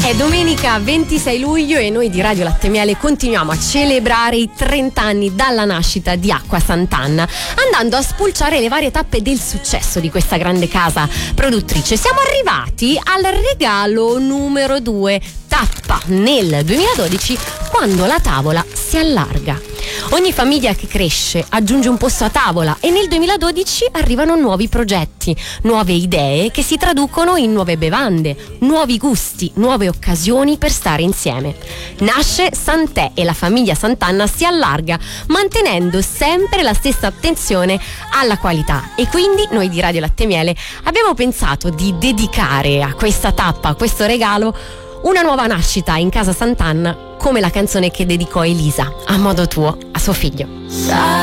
È domenica 26 luglio e noi di Radio Latte Miele continuiamo a celebrare i 30 anni dalla nascita di Acqua Sant'Anna, andando a spulciare le varie tappe del successo di questa grande casa produttrice. Siamo arrivati al regalo numero 2, tappa nel 2012, quando la tavola si allarga. Ogni famiglia che cresce aggiunge un posto a tavola e nel 2012 arrivano nuovi progetti, nuove idee che si traducono in nuove bevande, nuovi gusti, nuove occasioni per stare insieme. Nasce Sant'È e la famiglia Sant'Anna si allarga, mantenendo sempre la stessa attenzione alla qualità. E quindi noi di Radio Latte Miele abbiamo pensato di dedicare a questa tappa, a questo regalo, una nuova nascita in casa Sant'Anna, come la canzone che dedicò Elisa, A modo tuo, a suo figlio.